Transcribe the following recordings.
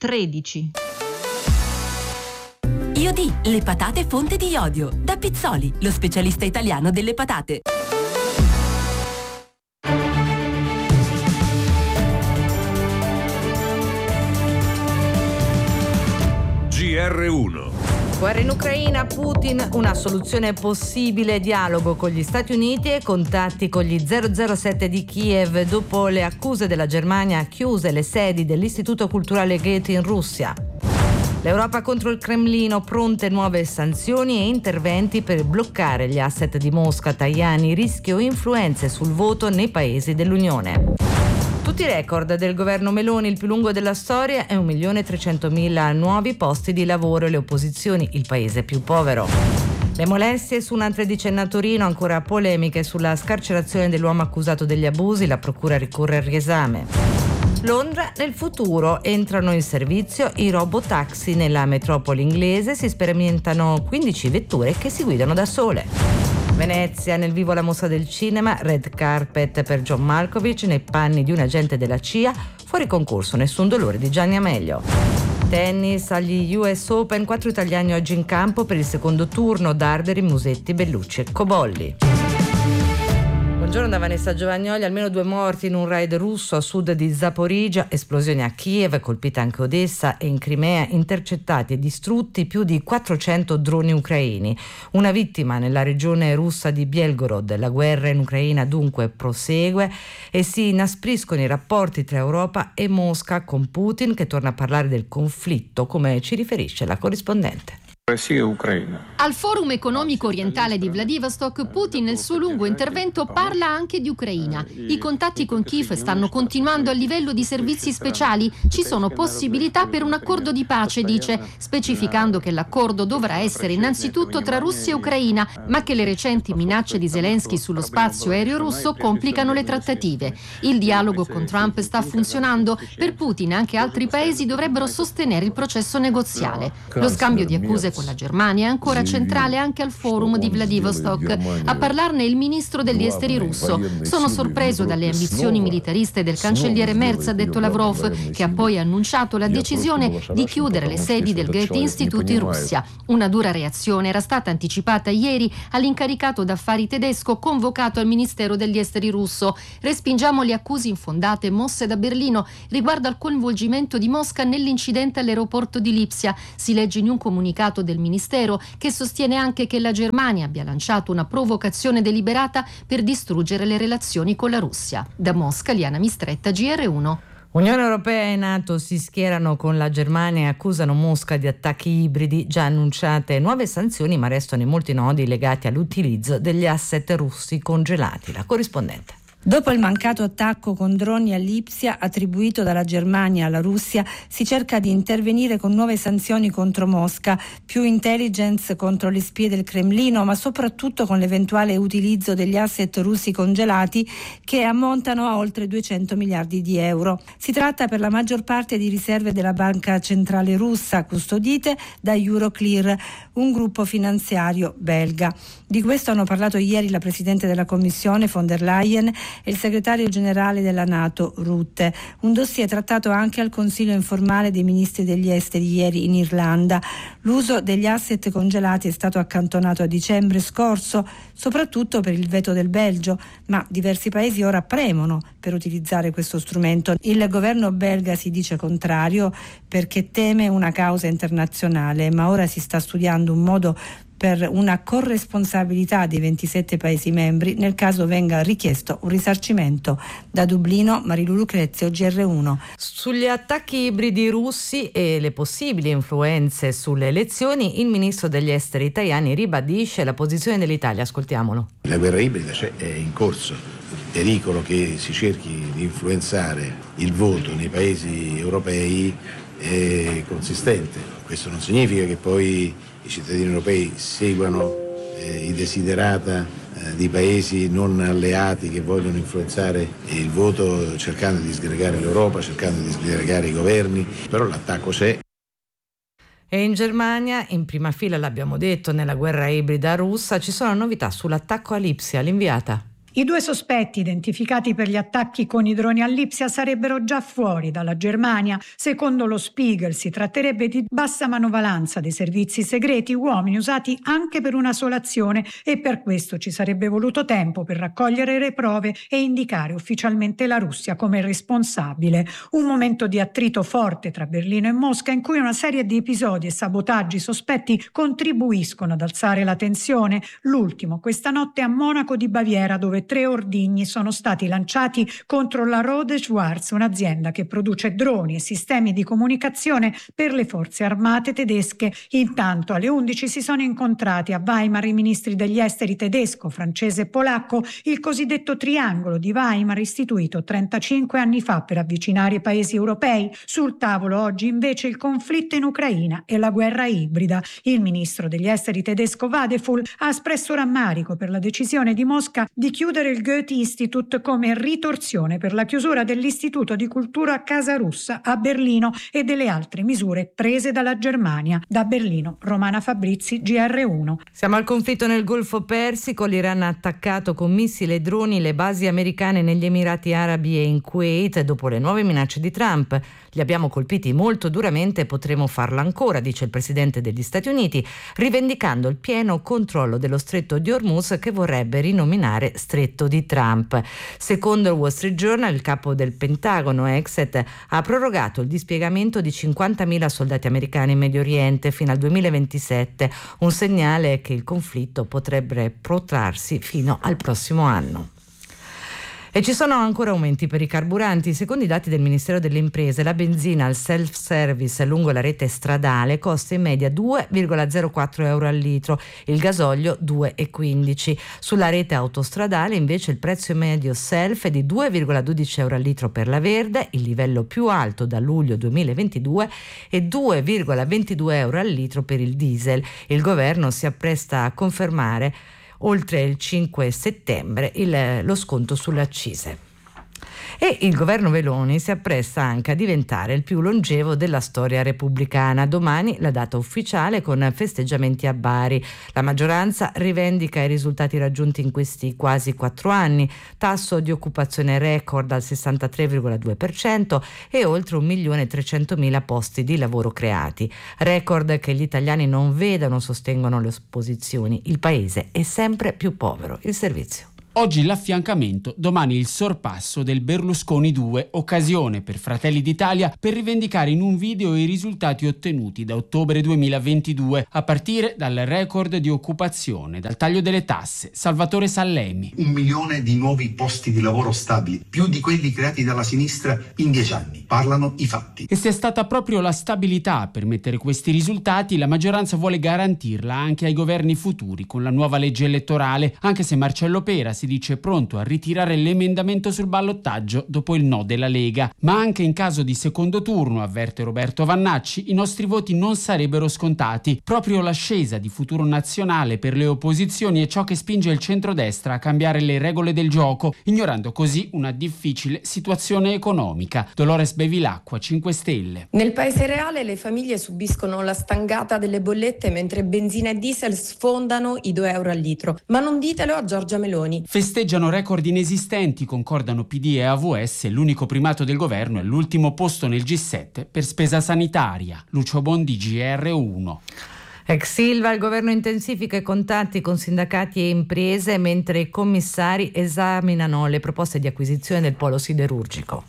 13. IOD, le patate fonte di iodio. Da Pizzoli, lo specialista italiano delle patate. GR1. Guerra in Ucraina, Putin, una soluzione possibile, dialogo con gli Stati Uniti e contatti con gli 007 di Kiev dopo le accuse della Germania chiuse le sedi dell'Istituto Culturale Goethe in Russia. L'Europa contro il Cremlino, pronte nuove sanzioni e interventi per bloccare gli asset di Mosca, Tajani, rischio influenze sul voto nei paesi dell'Unione. Tutti i record del governo Meloni, il più lungo della storia, è 1.300.000 nuovi posti di lavoro e le opposizioni, il paese più povero. Le molestie su una tredicenne a Torino, ancora polemiche sulla scarcerazione dell'uomo accusato degli abusi, la procura ricorre al riesame. Londra, nel futuro entrano in servizio i robotaxi nella metropoli inglese, si sperimentano 15 vetture che si guidano da sole. Venezia, nel vivo la mostra del cinema, red carpet per John Malkovich nei panni di un agente della CIA, fuori concorso Nessun dolore di Gianni Amelio. Tennis, agli US Open, 4 italiani oggi in campo per il secondo turno, Darderi, Musetti, Bellucci e Cobolli. Buongiorno da Vanessa Giovagnoli. Almeno 2 morti in un raid russo a sud di Zaporizhzhia, esplosioni a Kiev, colpita anche Odessa e in Crimea, intercettati e distrutti più di 400 droni ucraini. Una vittima nella regione russa di Belgorod. La guerra in Ucraina dunque prosegue e si inaspriscono i rapporti tra Europa e Mosca, con Putin che torna a parlare del conflitto, come ci riferisce la corrispondente. Al Forum economico orientale di Vladivostok, Putin nel suo lungo intervento parla anche di Ucraina. I contatti con Kiev stanno continuando a livello di servizi speciali. Ci sono possibilità per un accordo di pace, dice, specificando che l'accordo dovrà essere innanzitutto tra Russia e Ucraina, ma che le recenti minacce di Zelensky sullo spazio aereo russo complicano le trattative. Il dialogo con Trump sta funzionando. Per Putin anche altri paesi dovrebbero sostenere il processo negoziale. Lo scambio di accuse con la Germania è ancora centrale anche al forum di Vladivostok. A parlarne il ministro degli esteri russo. Sono sorpreso dalle ambizioni militariste del cancelliere Merz, ha detto Lavrov, che ha poi annunciato la decisione di chiudere le sedi del Goethe Institute in Russia. Una dura reazione era stata anticipata ieri all'incaricato d'affari tedesco convocato al Ministero degli Esteri russo. Respingiamo le accuse infondate mosse da Berlino riguardo al coinvolgimento di Mosca nell'incidente all'aeroporto di Lipsia. Si legge in un comunicato del Ministero, che sostiene anche che la Germania abbia lanciato una provocazione deliberata per distruggere le relazioni con la Russia. Da Mosca, Liana Mistretta, GR1. Unione Europea e NATO si schierano con la Germania e accusano Mosca di attacchi ibridi, già annunciate nuove sanzioni, ma restano in molti nodi legati all'utilizzo degli asset russi congelati. La corrispondente. Dopo il mancato attacco con droni a Lipsia attribuito dalla Germania alla Russia, si cerca di intervenire con nuove sanzioni contro Mosca, più intelligence contro le spie del Cremlino, ma soprattutto con l'eventuale utilizzo degli asset russi congelati che ammontano a oltre 200 miliardi di euro. Si tratta per la maggior parte di riserve della Banca Centrale Russa, custodite da Euroclear, un gruppo finanziario belga. Di questo hanno parlato ieri la Presidente della Commissione von der Leyen e il segretario generale della NATO Rutte. Un dossier trattato anche al Consiglio informale dei ministri degli esteri ieri in Irlanda. L'uso degli asset congelati è stato accantonato a dicembre scorso, soprattutto per il veto del Belgio, ma diversi paesi ora premono per utilizzare questo strumento. Il governo belga si dice contrario perché teme una causa internazionale, ma ora si sta studiando un modo per una corresponsabilità dei 27 Paesi membri nel caso venga richiesto un risarcimento. Da Dublino, Marilu Lucrezio, GR1. Sugli attacchi ibridi russi e le possibili influenze sulle elezioni, il ministro degli esteri Tajani ribadisce la posizione dell'Italia. Ascoltiamolo. La guerra ibrida è in corso. Il pericolo che si cerchi di influenzare il voto nei Paesi europei è consistente. Questo non significa che poi i cittadini europei seguano i desiderata di paesi non alleati che vogliono influenzare il voto cercando di disgregare l'Europa, cercando di disgregare i governi, però l'attacco c'è. E in Germania, in prima fila, l'abbiamo detto, nella guerra ibrida russa, ci sono novità sull'attacco a Lipsia. L'inviata. I 2 sospetti identificati per gli attacchi con i droni a Lipsia sarebbero già fuori dalla Germania. Secondo lo Spiegel si tratterebbe di bassa manovalanza dei servizi segreti, uomini usati anche per una sola azione, e per questo ci sarebbe voluto tempo per raccogliere le prove e indicare ufficialmente la Russia come responsabile. Un momento di attrito forte tra Berlino e Mosca, in cui una serie di episodi e sabotaggi sospetti contribuiscono ad alzare la tensione. L'ultimo questa notte a Monaco di Baviera, dove 3 ordigni sono stati lanciati contro la Rode Schwarz, un'azienda che produce droni e sistemi di comunicazione per le forze armate tedesche. Intanto alle 11 si sono incontrati a Weimar i ministri degli esteri tedesco, francese e polacco, il cosiddetto triangolo di Weimar, istituito 35 anni fa per avvicinare i paesi europei. Sul tavolo oggi invece il conflitto in Ucraina e la guerra ibrida. Il ministro degli esteri tedesco Vadeful ha espresso rammarico per la decisione di Mosca di chiudere il Goethe Institut come ritorsione per la chiusura dell'Istituto di Cultura Casa Russa a Berlino e delle altre misure prese dalla Germania. Da Berlino, Romana Fabrizi, GR1. Siamo al conflitto nel Golfo Persico. L'Iran ha attaccato con missili e droni le basi americane negli Emirati Arabi e in Kuwait dopo le nuove minacce di Trump. Li abbiamo colpiti molto duramente e potremo farlo ancora, dice il presidente degli Stati Uniti, rivendicando il pieno controllo dello stretto di Hormuz, che vorrebbe rinominare stretto di Trump. Secondo il Wall Street Journal, il capo del Pentagono, Exet, ha prorogato il dispiegamento di 50.000 soldati americani in Medio Oriente fino al 2027, un segnale che il conflitto potrebbe protrarsi fino al prossimo anno. E ci sono ancora aumenti per i carburanti. Secondo i dati del Ministero delle Imprese, la benzina al self-service lungo la rete stradale costa in media 2,04 euro al litro, il gasolio 2,15. Sulla rete autostradale invece il prezzo medio self è di 2,12 euro al litro per la verde, il livello più alto da luglio 2022, e 2,22 euro al litro per il diesel. Il governo si appresta a confermare oltre il 5 settembre lo sconto sulle accise. E il governo Meloni si appresta anche a diventare il più longevo della storia repubblicana. Domani la data ufficiale con festeggiamenti a Bari. La maggioranza rivendica i risultati raggiunti in questi quasi 4 anni, tasso di occupazione record al 63,2% e oltre 1.300.000 posti di lavoro creati. Record che gli italiani non vedono, sostengono le opposizioni. Il paese è sempre più povero. Il servizio. Oggi l'affiancamento, domani il sorpasso del Berlusconi 2, occasione per Fratelli d'Italia per rivendicare in un video i risultati ottenuti da ottobre 2022, a partire dal record di occupazione, dal taglio delle tasse. Salvatore Sallemi. 1 milione di nuovi posti di lavoro stabili, più di quelli creati dalla sinistra in 10 anni. Parlano i fatti. E se è stata proprio la stabilità a permettere questi risultati, la maggioranza vuole garantirla anche ai governi futuri con la nuova legge elettorale, anche se Marcello Pera si dice pronto a ritirare l'emendamento sul ballottaggio dopo il no della Lega. Ma anche in caso di secondo turno, avverte Roberto Vannacci, i nostri voti non sarebbero scontati. Proprio l'ascesa di Futuro Nazionale per le opposizioni è ciò che spinge il centrodestra a cambiare le regole del gioco, ignorando così una difficile situazione economica. Dolores Bevilacqua, 5 Stelle. Nel paese reale le famiglie subiscono la stangata delle bollette mentre benzina e diesel sfondano i 2 euro al litro. Ma non ditelo a Giorgia Meloni. Festeggiano record inesistenti, concordano PD e AVS, l'unico primato del governo è l'ultimo posto nel G7 per spesa sanitaria. Lucio Bondi, GR1. Ex Silva, il governo intensifica i contatti con sindacati e imprese mentre i commissari esaminano le proposte di acquisizione del polo siderurgico.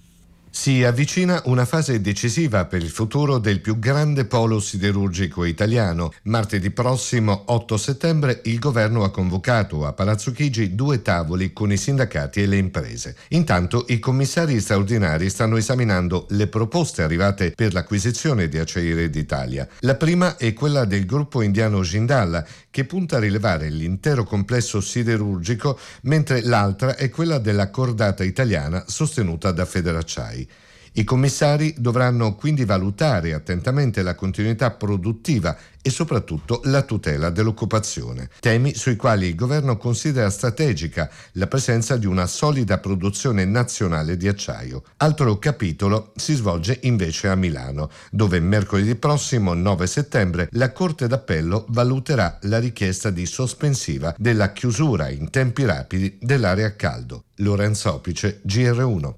Si avvicina una fase decisiva per il futuro del più grande polo siderurgico italiano. Martedì prossimo, 8 settembre, il governo ha convocato a Palazzo Chigi 2 tavoli con i sindacati e le imprese. Intanto i commissari straordinari stanno esaminando le proposte arrivate per l'acquisizione di Acciaierie d'Italia. La prima è quella del gruppo indiano Jindal, che punta a rilevare l'intero complesso siderurgico, mentre l'altra è quella della cordata italiana sostenuta da Federacciai. I commissari dovranno quindi valutare attentamente la continuità produttiva e soprattutto la tutela dell'occupazione, temi sui quali il governo considera strategica la presenza di una solida produzione nazionale di acciaio. Altro capitolo si svolge invece a Milano, dove mercoledì prossimo 9 settembre la Corte d'Appello valuterà la richiesta di sospensiva della chiusura in tempi rapidi dell'area a caldo. Lorenzo Opice, GR1.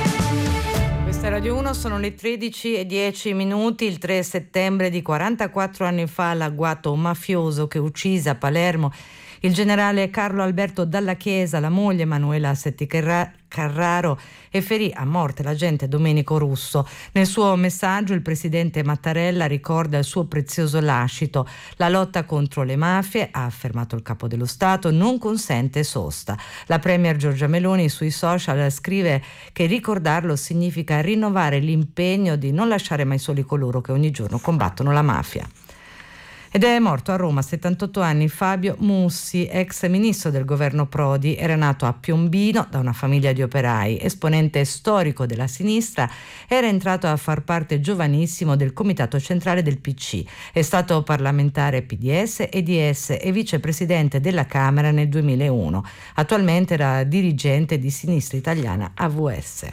Radio 1, sono le 13:10. Il 3 settembre di 44 anni fa l'agguato un mafioso che uccise a Palermo il generale Carlo Alberto Dalla Chiesa, la moglie Manuela Setti Carraro e ferì a morte l'agente Domenico Russo. Nel suo messaggio il presidente Mattarella ricorda il suo prezioso lascito. La lotta contro le mafie, ha affermato il capo dello Stato, non consente sosta. La premier Giorgia Meloni sui social scrive che ricordarlo significa rinnovare l'impegno di non lasciare mai soli coloro che ogni giorno combattono la mafia. Ed è morto a Roma a 78 anni Fabio Mussi, ex ministro del governo Prodi. Era nato a Piombino da una famiglia di operai, esponente storico della sinistra, era entrato a far parte giovanissimo del comitato centrale del PC. È stato parlamentare PDS, EDS e vicepresidente della Camera nel 2001. Attualmente era dirigente di Sinistra Italiana AVS.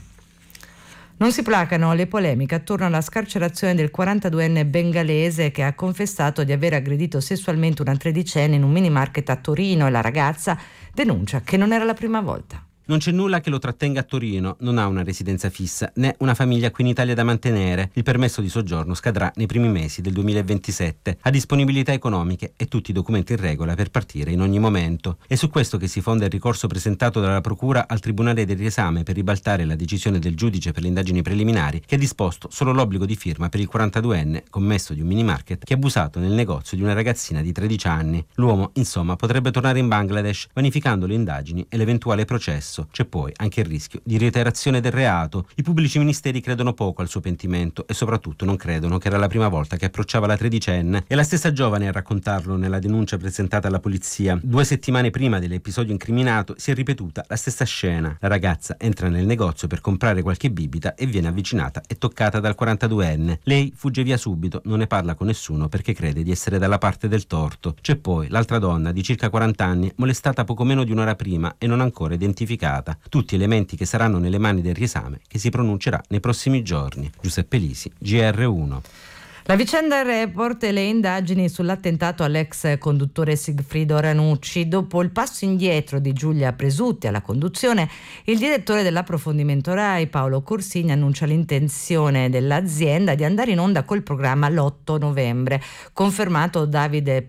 Non si placano le polemiche attorno alla scarcerazione del 42enne bengalese che ha confessato di aver aggredito sessualmente una tredicenne in un mini market a Torino, e la ragazza denuncia che non era la prima volta. Non c'è nulla che lo trattenga a Torino, non ha una residenza fissa né una famiglia qui in Italia da mantenere. Il permesso di soggiorno scadrà nei primi mesi del 2027. Ha disponibilità economiche e tutti i documenti in regola per partire in ogni momento. È su questo che si fonda il ricorso presentato dalla Procura al Tribunale del Riesame per ribaltare la decisione del giudice per le indagini preliminari, che ha disposto solo l'obbligo di firma per il 42enne commesso di un mini market che ha abusato nel negozio di una ragazzina di 13 anni. L'uomo, insomma, potrebbe tornare in Bangladesh vanificando le indagini e l'eventuale processo. C'è poi anche il rischio di reiterazione del reato. I pubblici ministeri credono poco al suo pentimento e soprattutto non credono che era la prima volta che approcciava la tredicenne. È la stessa giovane a raccontarlo nella denuncia presentata alla polizia. 2 settimane prima dell'episodio incriminato si è ripetuta la stessa scena. La ragazza entra nel negozio per comprare qualche bibita e viene avvicinata e toccata dal 42enne. Lei fugge via subito, non ne parla con nessuno perché crede di essere dalla parte del torto. C'è poi l'altra donna di circa 40 anni molestata poco meno di un'ora prima e non ancora identificata. Tutti elementi che saranno nelle mani del riesame che si pronuncerà nei prossimi giorni. Giuseppe Lisi, GR1. La vicenda Report e le indagini sull'attentato all'ex conduttore Sigfrido Ranucci. Dopo il passo indietro di Giulia Presutti alla conduzione, il direttore dell'approfondimento RAI, Paolo Corsini, annuncia l'intenzione dell'azienda di andare in onda col programma l'8 novembre, confermato Davide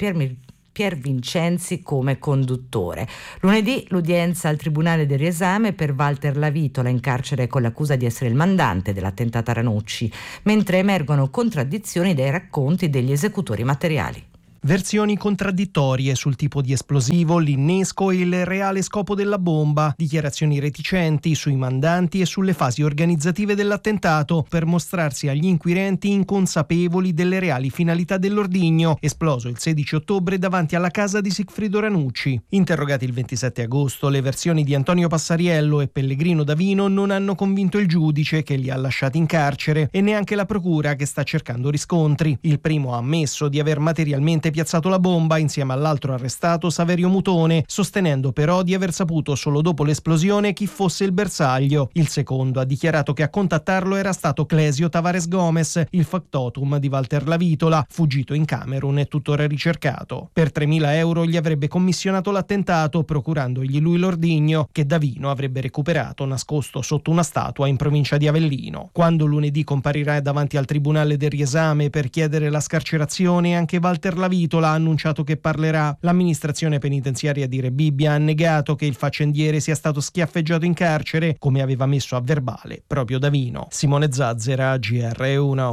Piervincenzi come conduttore. Lunedì l'udienza al Tribunale del Riesame per Walter Lavitola, in carcere con l'accusa di essere il mandante dell'attentato a Ranucci, mentre emergono contraddizioni dai racconti degli esecutori materiali. Versioni contraddittorie sul tipo di esplosivo, l'innesco e il reale scopo della bomba, dichiarazioni reticenti sui mandanti e sulle fasi organizzative dell'attentato per mostrarsi agli inquirenti inconsapevoli delle reali finalità dell'ordigno, esploso il 16 ottobre davanti alla casa di Sigfrido Ranucci. Interrogati il 27 agosto, le versioni di Antonio Passariello e Pellegrino Davino non hanno convinto il giudice, che li ha lasciati in carcere, e neanche la procura, che sta cercando riscontri. Il primo ha ammesso di aver materialmente piazzato la bomba insieme all'altro arrestato Saverio Mutone, sostenendo però di aver saputo solo dopo l'esplosione chi fosse il bersaglio. Il secondo ha dichiarato che a contattarlo era stato Clesio Tavares Gomez, il factotum di Walter Lavitola, fuggito in Camerun e tuttora ricercato. Per 3.000 euro gli avrebbe commissionato l'attentato, procurandogli lui l'ordigno, che Davino avrebbe recuperato nascosto sotto una statua in provincia di Avellino. Quando lunedì comparirà davanti al Tribunale del Riesame per chiedere la scarcerazione, anche Walter Lavitola ha annunciato che parlerà. L'amministrazione penitenziaria di Rebibbia ha negato che il faccendiere sia stato schiaffeggiato in carcere, come aveva messo a verbale proprio Davino. Simone Zazzera, GR1.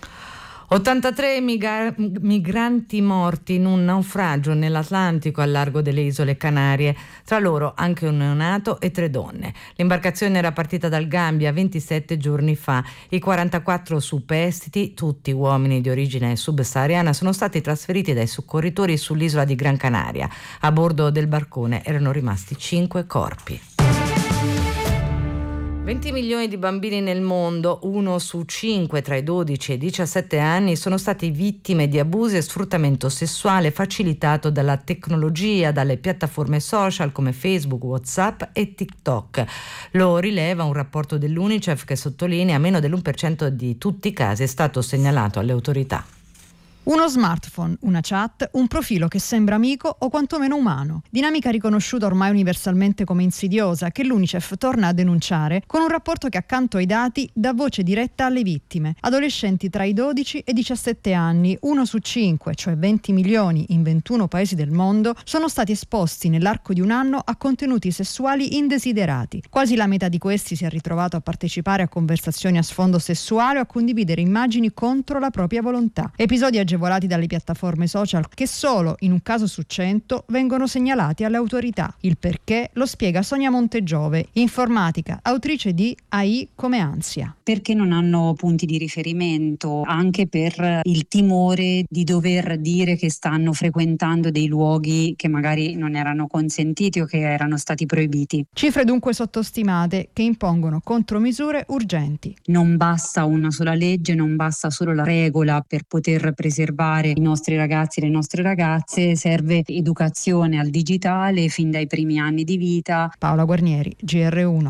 83 migranti morti in un naufragio nell'Atlantico al largo delle isole Canarie, tra loro anche un neonato e 3 donne. L'imbarcazione era partita dal Gambia 27 giorni fa. I 44 superstiti, tutti uomini di origine subsahariana, sono stati trasferiti dai soccorritori sull'isola di Gran Canaria. A bordo del barcone erano rimasti 5 corpi. 20 milioni di bambini nel mondo, 1 su 5 tra i 12 e i 17 anni, sono stati vittime di abusi e sfruttamento sessuale facilitato dalla tecnologia, dalle piattaforme social come Facebook, WhatsApp e TikTok. Lo rileva un rapporto dell'UNICEF che sottolinea meno dell'1% di tutti i casi è stato segnalato alle autorità. Uno smartphone, una chat, un profilo che sembra amico o quantomeno umano. Dinamica riconosciuta ormai universalmente come insidiosa, che l'UNICEF torna a denunciare con un rapporto che accanto ai dati dà voce diretta alle vittime. Adolescenti tra i 12 e i 17 anni, 1 su 5, cioè 20 milioni in 21 paesi del mondo, sono stati esposti nell'arco di un anno a contenuti sessuali indesiderati. Quasi la metà di questi si è ritrovato a partecipare a conversazioni a sfondo sessuale o a condividere immagini contro la propria volontà. Episodi agevolati dalle piattaforme social che solo in un caso su 100 vengono segnalati alle autorità. Il perché lo spiega Sonia Montegiove, informatica, autrice di AI come ansia. Perché non hanno punti di riferimento, anche per il timore di dover dire che stanno frequentando dei luoghi che magari non erano consentiti o che erano stati proibiti. Cifre dunque sottostimate che impongono contromisure urgenti. Non basta una sola legge, non basta solo la regola per poter preservare i nostri ragazzi e le nostre ragazze, serve educazione al digitale fin dai primi anni di vita. Paola Guarnieri, GR1.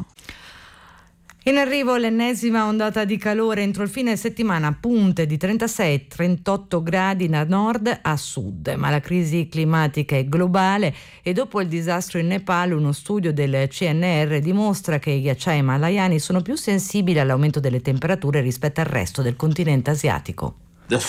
In arrivo l'ennesima ondata di calore entro il fine settimana, punte di 36-38 gradi da nord a sud, ma la crisi climatica è globale e dopo il disastro in Nepal uno studio del CNR dimostra che i ghiacciai himalayani sono più sensibili all'aumento delle temperature rispetto al resto del continente asiatico. La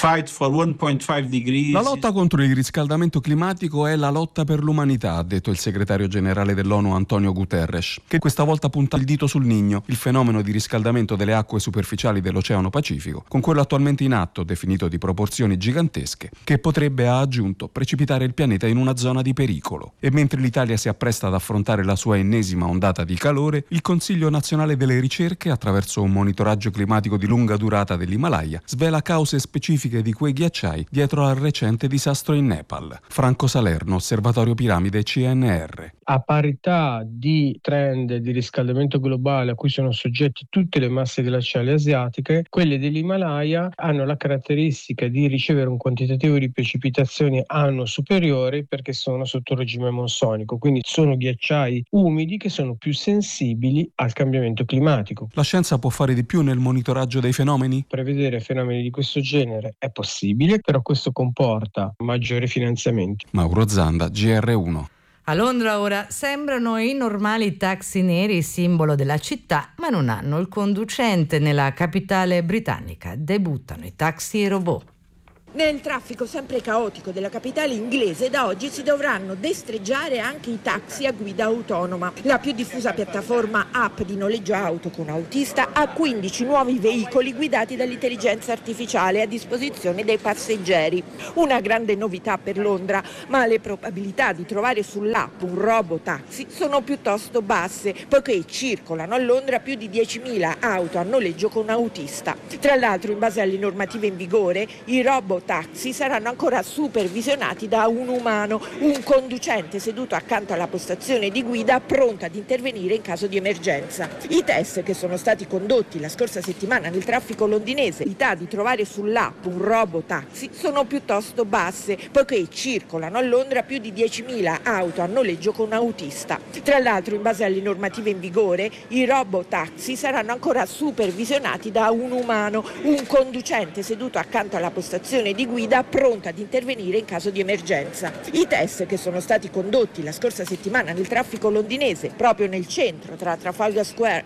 lotta contro il riscaldamento climatico è la lotta per l'umanità, ha detto il segretario generale dell'ONU Antonio Guterres, che questa volta punta il dito sul Niño, il fenomeno di riscaldamento delle acque superficiali dell'Oceano Pacifico, con quello attualmente in atto, definito di proporzioni gigantesche, che potrebbe, ha aggiunto, precipitare il pianeta in una zona di pericolo. E mentre l'Italia si appresta ad affrontare la sua ennesima ondata di calore, il Consiglio Nazionale delle Ricerche, attraverso un monitoraggio climatico di lunga durata dell'Himalaya, svela cause specifiche di quei ghiacciai dietro al recente disastro in Nepal. Franco Salerno, Osservatorio Piramide CNR. A parità di trend di riscaldamento globale a cui sono soggetti tutte le masse glaciali asiatiche, quelle dell'Himalaya hanno la caratteristica di ricevere un quantitativo di precipitazioni anno superiore perché sono sotto regime monsonico, quindi sono ghiacciai umidi che sono più sensibili al cambiamento climatico. La scienza può fare di più nel monitoraggio dei fenomeni? Prevedere fenomeni di questo genere è possibile, però questo comporta maggiori finanziamenti. Mauro Zanda, GR1. A Londra ora sembrano i normali taxi neri, simbolo della città, ma non hanno il conducente. Nella capitale britannica debuttano i taxi robot. Nel traffico sempre caotico della capitale inglese da oggi si dovranno destreggiare anche i taxi a guida autonoma. La più diffusa piattaforma app di noleggio auto con autista ha 15 nuovi veicoli guidati dall'intelligenza artificiale a disposizione dei passeggeri. Una grande novità per Londra, ma le probabilità di trovare sull'app un robotaxi sono piuttosto basse, poiché circolano a Londra più di 10.000 auto a noleggio con autista. Tra l'altro, in base alle normative in vigore, i robotaxi saranno ancora supervisionati da un umano, un conducente seduto accanto alla postazione di guida pronto ad intervenire in caso di emergenza. I test che sono stati condotti la scorsa settimana nel traffico londinese, le probabilità di trovare sull'app un robotaxi sono piuttosto basse, poiché circolano a Londra più di 10.000 auto a noleggio con autista. Tra l'altro, in base alle normative in vigore, i robotaxi saranno ancora supervisionati da un umano, un conducente seduto accanto alla postazione di guida pronto ad intervenire in caso di emergenza. I test che sono stati condotti la scorsa settimana nel traffico londinese, proprio nel centro tra Trafalgar Square